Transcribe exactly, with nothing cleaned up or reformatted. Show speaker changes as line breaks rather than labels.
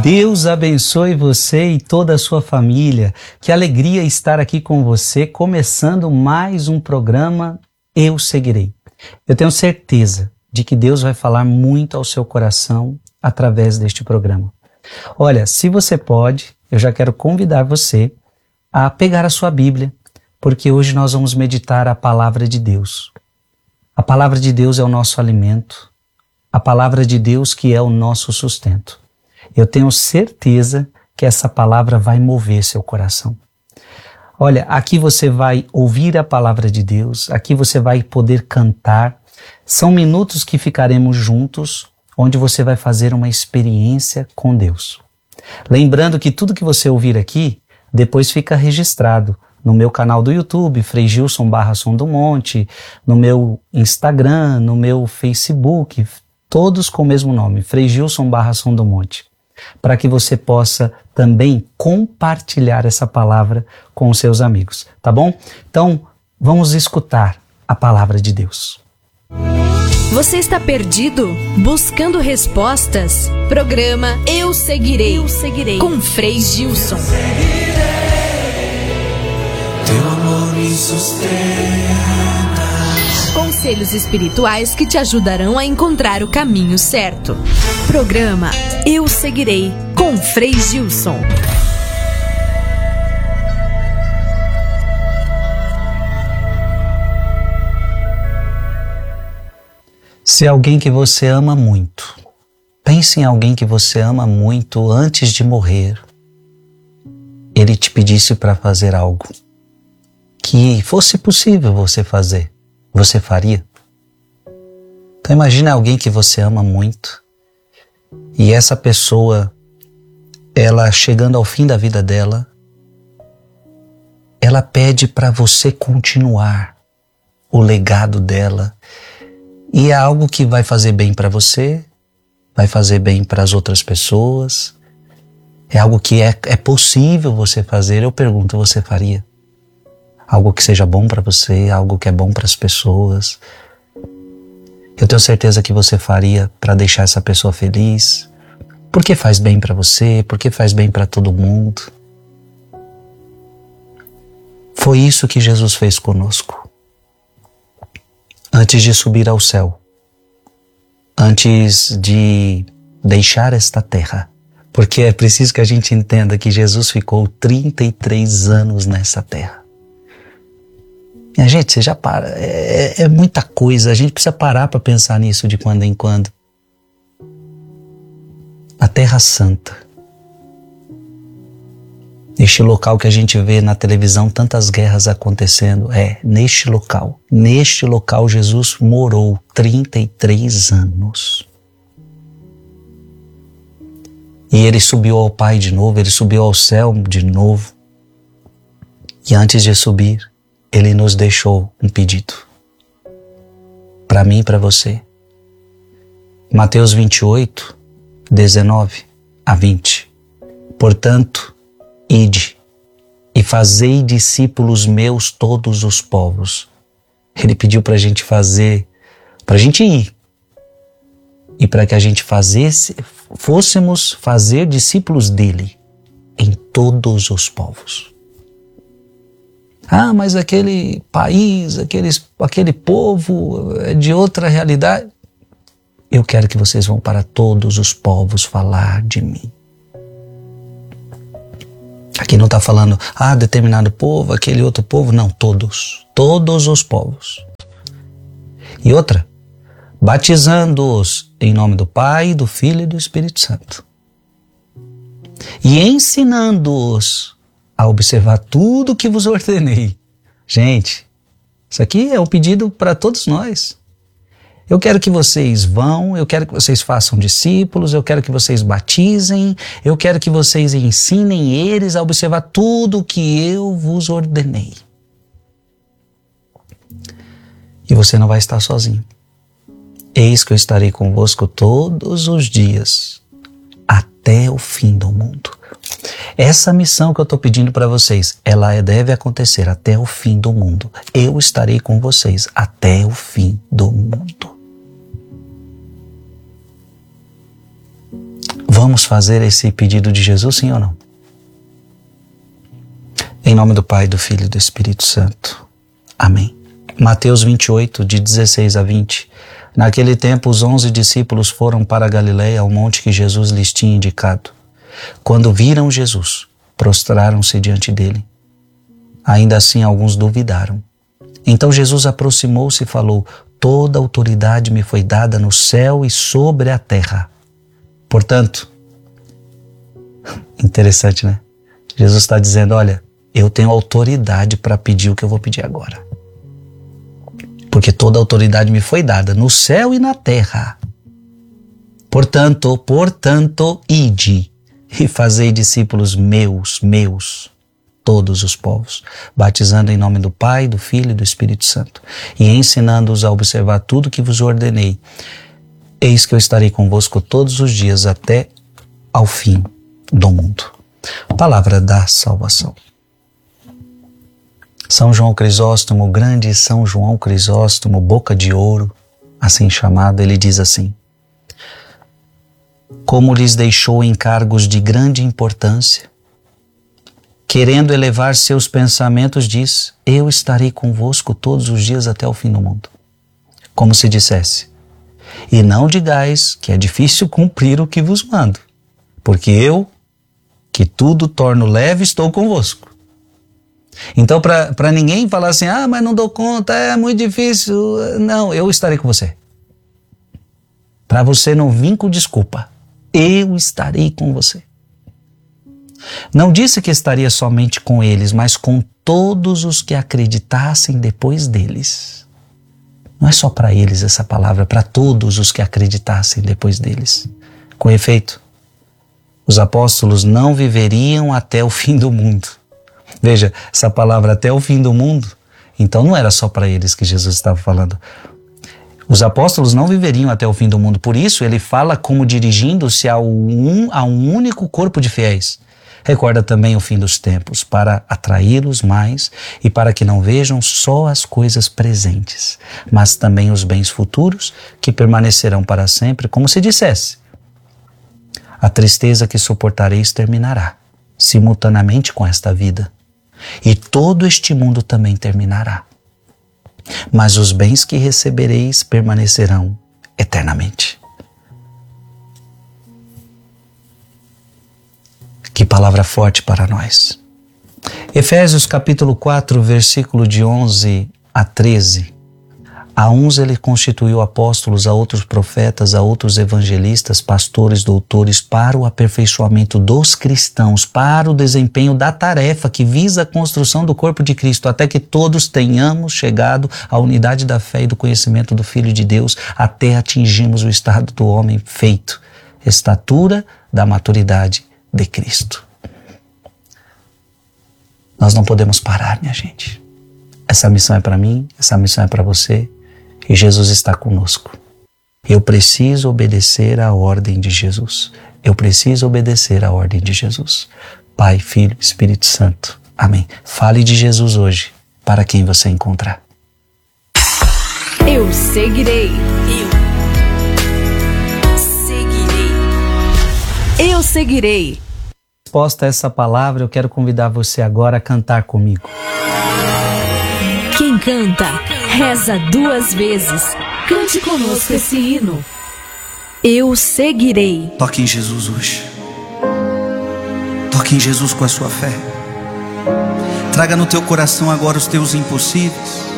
Deus abençoe você e toda a sua família. Que alegria estar aqui com você, começando mais um programa Eu Seguirei. Eu tenho certeza de que Deus vai falar muito ao seu coração através deste programa. Olha, se você pode, eu já quero convidar você a pegar a sua Bíblia, porque hoje nós vamos meditar a palavra de Deus. A palavra de Deus é o nosso alimento, a palavra de Deus que é o nosso sustento. Eu tenho certeza que essa palavra vai mover seu coração. Olha, aqui você vai ouvir a palavra de Deus, aqui você vai poder cantar. São minutos que ficaremos juntos, onde você vai fazer uma experiência com Deus. Lembrando que tudo que você ouvir aqui, depois fica registrado no meu canal do YouTube, Frei Gilson barra Som do Monte, no meu Instagram, no meu Facebook, todos com o mesmo nome, Frei Gilson barra Som do Monte, para que você possa também compartilhar essa palavra com os seus amigos, tá bom? Então, vamos escutar a palavra de Deus.
Você está perdido? Buscando respostas? Programa Eu Seguirei, Eu Seguirei. Com Frei Gilson.
Teu amor me sustenta.
Conselhos espirituais que te ajudarão a encontrar o caminho certo. Programa Eu Seguirei, com Frei Gilson.
Se alguém que você ama muito, pense em alguém que você ama muito antes de morrer, ele te pedisse para fazer algo que fosse possível você fazer, você faria? Então imagine alguém que você ama muito e essa pessoa, ela chegando ao fim da vida dela, ela pede para você continuar o legado dela. E é algo que vai fazer bem para você, vai fazer bem para as outras pessoas. É algo que é, é possível você fazer. Eu pergunto, você faria? Algo que seja bom para você, algo que é bom para as pessoas. Eu tenho certeza que você faria para deixar essa pessoa feliz. Porque faz bem para você, porque faz bem para todo mundo. Foi isso que Jesus fez conosco. Antes de subir ao céu, antes de deixar esta terra, porque é preciso que a gente entenda que Jesus ficou trinta e três anos nessa terra. Minha gente, você já para, é, é muita coisa, a gente precisa parar para pensar nisso de quando em quando. A Terra Santa, neste local que a gente vê na televisão tantas guerras acontecendo, é neste local, neste local Jesus morou trinta e três anos. E ele subiu ao Pai de novo, ele subiu ao céu de novo. E antes de subir, ele nos deixou um pedido. Para mim e para você. Mateus vinte e oito, dezenove a vinte. Portanto, ide e fazei discípulos meus todos os povos. Ele pediu para a gente fazer, para a gente ir. E para que a gente fazesse, fôssemos fazer discípulos dele em todos os povos. Ah, mas aquele país, aqueles, aquele povo é de outra realidade. Eu quero que vocês vão para todos os povos falar de mim. Aqui não está falando, ah, determinado povo, aquele outro povo. Não, todos. Todos os povos. E outra, batizando-os em nome do Pai, do Filho e do Espírito Santo. E ensinando-os a observar tudo que vos ordenei. Gente, isso aqui é um pedido para todos nós. Eu quero que vocês vão, eu quero que vocês façam discípulos, eu quero que vocês batizem, eu quero que vocês ensinem eles a observar tudo o que eu vos ordenei. E você não vai estar sozinho. Eis que eu estarei convosco todos os dias, até o fim do mundo. Essa missão que eu estou pedindo para vocês, ela deve acontecer até o fim do mundo. Eu estarei com vocês até o fim do mundo. Vamos fazer esse pedido de Jesus, sim ou não? Em nome do Pai, do Filho e do Espírito Santo. Amém. Mateus vinte e oito, de dezesseis a vinte. Naquele tempo, os onze discípulos foram para a Galileia, ao monte que Jesus lhes tinha indicado. Quando viram Jesus, prostraram-se diante dele. Ainda assim, alguns duvidaram. Então Jesus aproximou-se e falou: toda autoridade me foi dada no céu e sobre a terra. Portanto, interessante, né? Jesus está dizendo: olha, eu tenho autoridade para pedir o que eu vou pedir agora. Porque toda autoridade me foi dada no céu e na terra. Portanto, portanto, ide e fazei discípulos meus, meus, todos os povos, batizando em nome do Pai, do Filho e do Espírito Santo, e ensinando-os a observar tudo que vos ordenei. Eis que eu estarei convosco todos os dias até ao fim do mundo. Palavra da salvação. São João Crisóstomo, o grande São João Crisóstomo, boca de ouro, assim chamado, ele diz assim: como lhes deixou encargos de grande importância, querendo elevar seus pensamentos, diz: eu estarei convosco todos os dias até o fim do mundo. Como se dissesse: e não digais que é difícil cumprir o que vos mando, porque eu, que tudo torno leve, estou convosco. Então, para ninguém falar assim: ah, mas não dou conta, é muito difícil. Não, eu estarei com você. Para você não vir com desculpa, eu estarei com você. Não disse que estaria somente com eles, mas com todos os que acreditassem depois deles. Não é só para eles essa palavra, para todos os que acreditassem depois deles. Com efeito, os apóstolos não viveriam até o fim do mundo. Veja, essa palavra até o fim do mundo, então não era só para eles que Jesus estava falando. Os apóstolos não viveriam até o fim do mundo, por isso ele fala como dirigindo-se a um, a um único corpo de fiéis. Recorda também o fim dos tempos, para atraí-los mais e para que não vejam só as coisas presentes, mas também os bens futuros que permanecerão para sempre, como se dissesse: a tristeza que suportareis terminará, simultaneamente com esta vida, e todo este mundo também terminará. Mas os bens que recebereis permanecerão eternamente. Que palavra forte para nós. Efésios capítulo quatro, versículo de onze a treze. A uns ele constituiu apóstolos, a outros profetas, a outros evangelistas, pastores, doutores, para o aperfeiçoamento dos cristãos, para o desempenho da tarefa que visa a construção do corpo de Cristo, até que todos tenhamos chegado à unidade da fé e do conhecimento do Filho de Deus, até atingirmos o estado do homem feito, estatura da maturidade de Cristo. Nós não podemos parar, minha gente. Essa missão é para mim, essa missão é para você. E Jesus está conosco. Eu preciso obedecer à ordem de Jesus. Eu preciso obedecer à ordem de Jesus. Pai, Filho, Espírito Santo. Amém. Fale de Jesus hoje para quem você encontrar.
Eu seguirei. Eu seguirei. Eu seguirei.
Resposta a essa palavra, eu quero convidar você agora a cantar comigo.
Quem canta, reza duas vezes. Cante conosco esse hino. Eu seguirei.
Toque em Jesus hoje. Toque em Jesus com a sua fé. Traga no teu coração agora os teus impossíveis.